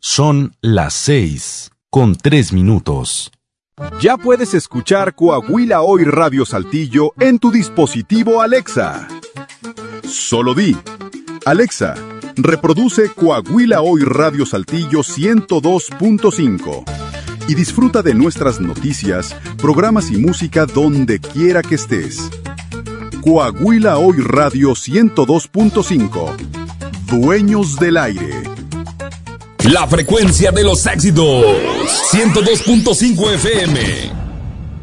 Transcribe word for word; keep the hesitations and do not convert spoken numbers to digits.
Son las seis con tres minutos. Ya puedes escuchar Coahuila Hoy Radio Saltillo en tu dispositivo Alexa. Solo di: Alexa, reproduce Coahuila Hoy Radio Saltillo ciento dos punto cinco y disfruta de nuestras noticias, programas y música donde quiera que estés. Coahuila Hoy Radio ciento dos punto cinco. Dueños del aire. La frecuencia de los éxitos. ciento dos punto cinco F M.